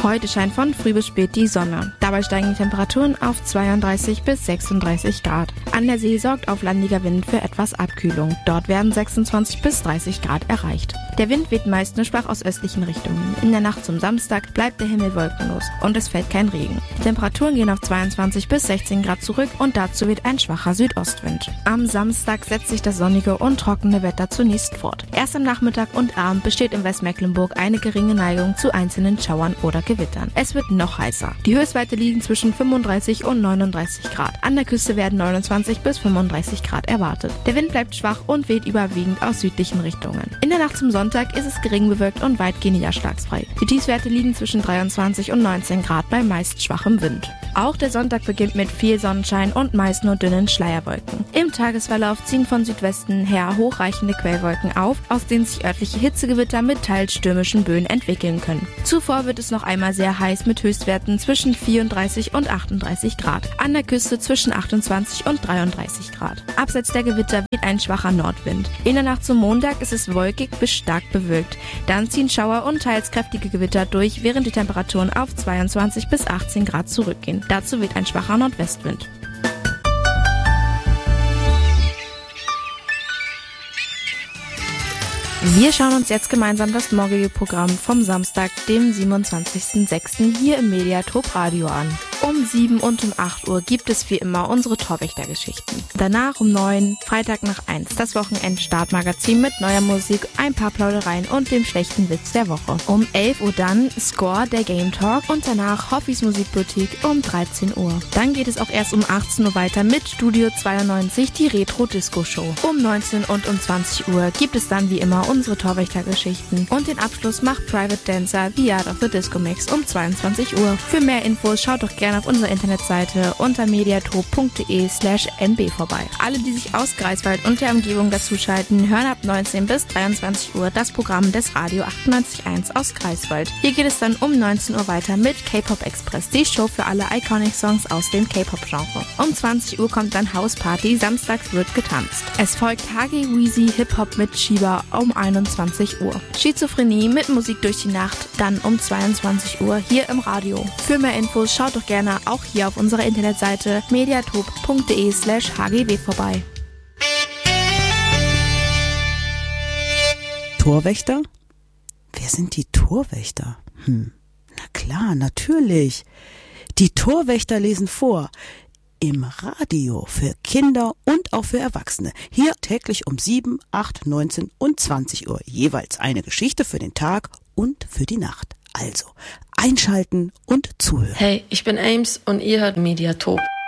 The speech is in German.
Heute scheint von früh bis spät die Sonne. Dabei steigen die Temperaturen auf 32 bis 36 Grad. An der See sorgt auflandiger Wind für etwas Abkühlung. Dort werden 26 bis 30 Grad erreicht. Der Wind weht meist nur schwach aus östlichen Richtungen. In der Nacht zum Samstag bleibt der Himmel wolkenlos und es fällt kein Regen. Die Temperaturen gehen auf 22 bis 16 Grad zurück und dazu weht ein schwacher Südostwind. Am Samstag setzt sich das sonnige und trockene Wetter zunächst fort. Erst am Nachmittag und Abend besteht in Westmecklenburg eine geringe Neigung zu einzelnen Schauern oder Gewittern. Es wird noch heißer. Die Höchstwerte liegen zwischen 35 und 39 Grad. An der Küste werden 29 bis 35 Grad erwartet. Der Wind bleibt schwach und weht überwiegend aus südlichen Richtungen. In der Nacht zum Sonntag ist es gering bewölkt und weitgehend niederschlagsfrei. Die Tiefstwerte liegen zwischen 23 und 19 Grad bei meist schwachem Wind. Auch der Sonntag beginnt mit viel Sonnenschein und meist nur dünnen Schleierwolken. Im Tagesverlauf ziehen von Südwesten her hochreichende Quellwolken auf, aus denen sich örtliche Hitzegewitter mit teils stürmischen Böen entwickeln können. Zuvor wird es noch einmal sehr heiß mit Höchstwerten zwischen 34 und 38 Grad. An der Küste zwischen 28 und 33 Grad. Abseits der Gewitter weht ein schwacher Nordwind. In der Nacht zum Montag ist es wolkig bis stark bewölkt. Dann ziehen Schauer und teils kräftige Gewitter durch, während die Temperaturen auf 22 bis 18 Grad zurückgehen. Dazu weht ein schwacher Nordwestwind. Wir schauen uns jetzt gemeinsam das morgige Programm vom Samstag, dem 27.06. hier im Mediatop Radio an. Um 7 und um 8 Uhr gibt es wie immer unsere Torwächtergeschichten. Danach um 9, Freitag nach 1, das Wochenend-Startmagazin mit neuer Musik, ein paar Plaudereien und dem schlechten Witz der Woche. Um 11 Uhr dann Score, der Game Talk und danach Hoffis Musikboutique um 13 Uhr. Dann geht es auch erst um 18 Uhr weiter mit Studio 92, die Retro-Disco-Show. Um 19 und um 20 Uhr gibt es dann wie immer unsere Torwächtergeschichten und den Abschluss macht Private Dancer The Art of the Disco Mix um 22 Uhr. Für mehr Infos schaut doch gerne auf unserer Internetseite unter mediatop.de/nb vorbei. Alle, die sich aus Greifswald und der Umgebung dazuschalten, hören ab 19 bis 23 Uhr das Programm des Radio 98.1 aus Greifswald. Hier geht es dann um 19 Uhr weiter mit K-Pop Express, die Show für alle Iconic-Songs aus dem K-Pop-Genre. Um 20 Uhr kommt dann House Party, samstags wird getanzt. Es folgt Hagi Weezy Hip-Hop mit Shiba um 21 Uhr. Schizophrenie mit Musik durch die Nacht, dann um 22 Uhr hier im Radio. Für mehr Infos schaut doch gerne auch hier auf unserer Internetseite mediatop.de/hgw vorbei. Torwächter? Wer sind die Torwächter? Na klar, natürlich. Die Torwächter lesen vor. Im Radio für Kinder und auch für Erwachsene. Hier täglich um 7, 8, 19 und 20 Uhr. Jeweils eine Geschichte für den Tag und für die Nacht. Also einschalten und zuhören. Hey, ich bin Ames und ihr hört Mediatop.